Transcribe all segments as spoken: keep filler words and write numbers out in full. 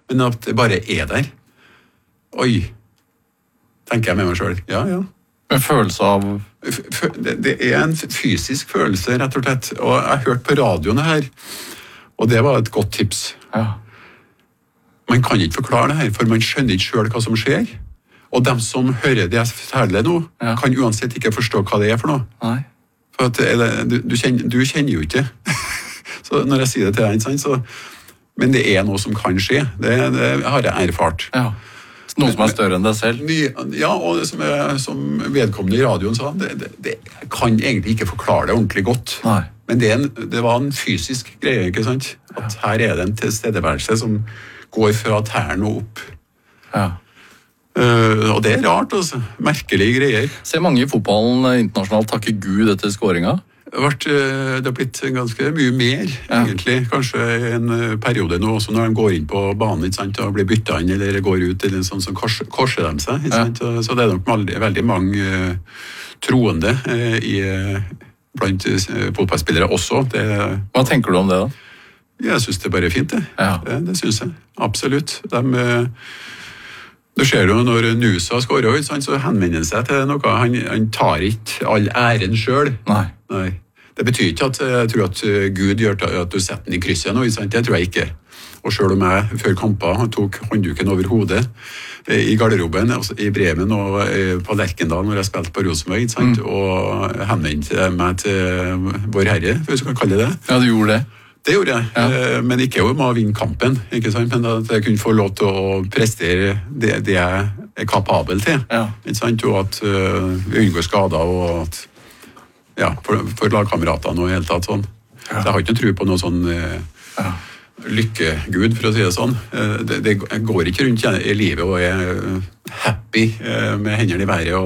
men at det bare er der. Oi, tenker jeg med meg selv. Ja, ja. En følelse av... Det er en fysisk følelse, rett og slett. Og jeg hørte på radioen her, og det var et godt tips. Ja. Man kan ikke forklare det her, for man skjønner ikke selv hva som skjer. Og dem som hører det jeg forteller nå, ja. Kan uansett ikke forstå hva det er for noe. Nei. For at det, du, du, kjenner, du kjenner jo ikke. Så når jeg sier det til deg, så... Men det er noe som kan skje. Det, det har jeg erfart. Ja. Noe som er større enn deg selv? Ja, og det som, er, som vedkommende i radioen sa, det, det, det kan egentlig ikke forklare det ordentlig godt. Nei. Men det, en, det var en fysisk greie, ikke sant? At her er det en tilstedeværelse som går fra tærne og opp. Ja. Uh, og det er rart, altså. Merkelige greier. Ser mange i fotballen internasjonalt takke Gud etter skåringa? Det har, vært, det har blitt ganske mye mer, ja. Egentlig. Kanskje en periode nå også, når de går inn på banen, ikke sant, og blir byttet inn, eller går ut, eller sånn, så korser, korser de seg. Ikke sant? Ja. Så det er nok veldig, veldig mange uh, troende uh, i, uh, blant uh, fotballspillere også. Det, Hva tenker du om det da? Jeg synes det er bare fint, det. Ja. Det, det synes jeg. Absolutt. De... Uh, Du ser jo når Nusa skårer, så henvender han seg til noe. Han, han tar ikke all æren selv. Nei. Nei. Det betyr ikke at jeg tror at Gud gjør at du setter den i krysset nå, det tror jeg ikke. Og selv om jeg før kamper tok håndduken over hodet i garderoben, altså i Bremen og på Lerkendal når jeg spilte på Rosenborg, mm. og henvendte meg til vår Herre, hvis du kan kalle det. Ja, du gjorde det. Det gjorde jeg, ja. Men ikke om å vinne kampen, ikke sant? Men at jeg kunne få lov til å prestere det, det jeg er kapabel til, ja. Ikke sant? Og at uh, vi unngår skader, og at, ja, for, for lagkameratene og helt tatt sånn. Ja. Så jeg har ikke noe tro på noe sånn uh, ja. Lykkegud, for å si det sånn. Uh, det, det går ikke rundt i livet og er happy uh, med hendene i været,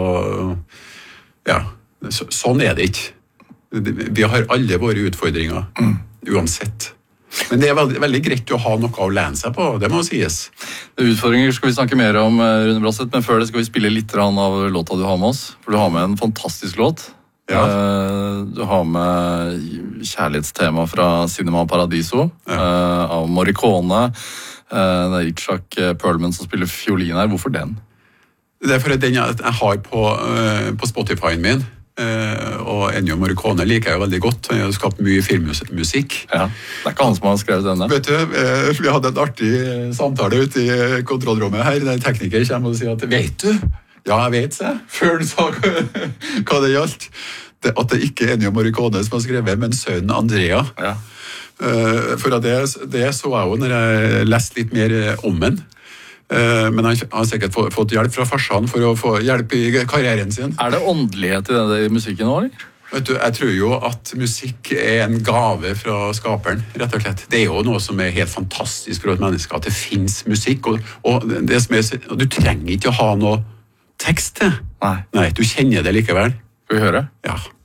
og ja, så, sånn er det ikke. Vi har alle våre utfordringer. Mm. Uansett. Men det er veldig, veldig greit å ha noe å lene seg på, det må sies. Utfordringer skal vi snakke mer om, Rune Bratseth, men før det skal vi spille litt av låta du har med oss. For du har med en fantastisk låt. Ja. Du har med kjærlighetstema fra Cinema Paradiso, ja. Av Morricone. Det er Itzhak Perlman som spiller fiolin her. Hvorfor den? Det er fordi den jeg har på, på Spotify-en min. Uh, og Ennio Morricone liker jeg jo veldig godt. Han har skapt mye filmmusikk. Ja, det er ikke han som har skrevet denne. Vet du, uh, vi hadde en artig samtale ute i kontrollrommet her. Der tekniker kommer og sier at, vet du? Ja, jeg vet det. Før han sa hva det gjaldt. Det, at det ikke er Ennio Morricone som har skrevet, men sønnen Andrea. Ja. Uh, for det, det så jeg jo når jeg leste litt mer om den. Men han har sikkert fått hjelp fra farsan for å få hjelp i karrieren sin. Er det åndelighet i denne musikken nå, eller? Vet du, jeg tror jo at musikk er en gave fra skaperen, rett og slett. Det er jo noe som er helt fantastisk for et menneske, at det finnes musikk, og, og, det som er, og du trenger ikke å ha noe tekst til. Nei. Nei, du kjenner det likevel. Skal vi høre? Ja.